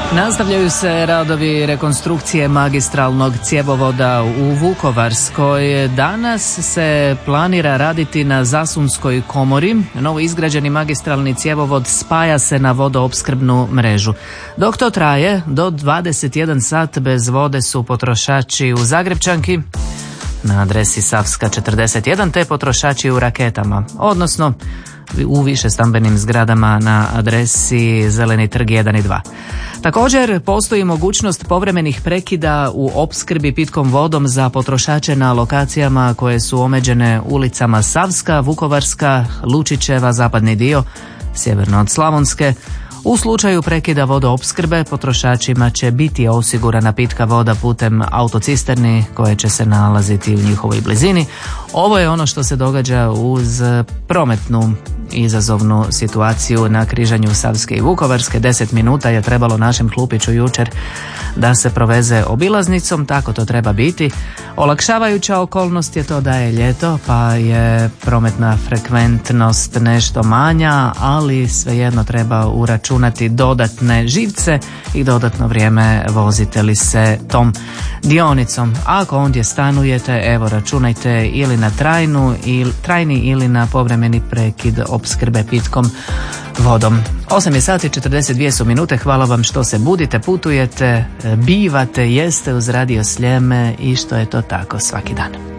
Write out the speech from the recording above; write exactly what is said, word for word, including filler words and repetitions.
Nastavljaju se radovi rekonstrukcije magistralnog cjevovoda u Vukovarskoj. Danas se planira raditi na Zasunskoj komori. Novo izgrađeni magistralni cjevovod spaja se na vodoopskrbnu mrežu. Dok to traje, do dvadeset jedan sat bez vode su potrošači u Zagrepčanki na adresi Savska četrdeset jedan te potrošači u Raketama, odnosno u višestambenim zgradama na adresi Zeleni trg jedan i dva. Također postoji mogućnost povremenih prekida u opskrbi pitkom vodom za potrošače na lokacijama koje su omeđene ulicama Savska, Vukovarska, Lučićeva, zapadni dio, sjeverno od Slavonske. U slučaju prekida vodoopskrbe potrošačima će biti osigurana pitka voda putem autocisterni koje će se nalaziti u njihovoj blizini. Ovo je ono što se događa uz prometnu izazovnu situaciju na križanju Savske i Vukovarske. Deset minuta je trebalo našem Hlupiću jučer da se proveze obilaznicom, tako to treba biti. Olakšavajuća okolnost je to da je ljeto, pa je prometna frekventnost nešto manja, ali svejedno treba uračunati dodatne živce i dodatno vrijeme vozite li se tom dionicom. Ako ondje stanujete, evo računajte ili na trajnu, ili, trajni ili na povremeni prekid opskrbe pitkom vodom. osam je sati, četrdeset dvije su minute. Hvala vam što se budite, putujete, bivate, jeste uz Radio Sljeme i što je to tako svaki dan.